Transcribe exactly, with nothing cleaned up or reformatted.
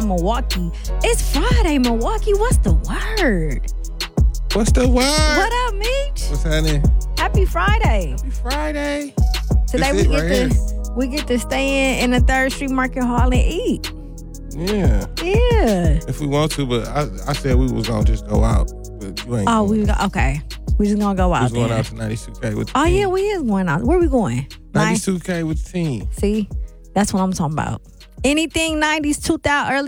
in Milwaukee. It's Friday, Milwaukee. What's the word? What's the word? What up, Meech? What's happening? Happy Friday. Happy Friday. Today This we it get right to here. we get to stay in, in the Third Street Market Hall and eat. Yeah. Yeah. If we want to, but I, I said we was gonna just go out. But you ain't. Oh, going. we go, okay. We just gonna go We out was going there. out to ninety-two K with the Oh team. yeah, we is going out. Where we going? Nine- ninety-two K with the team. See, that's what I'm talking about. Anything nineties, two thousand, early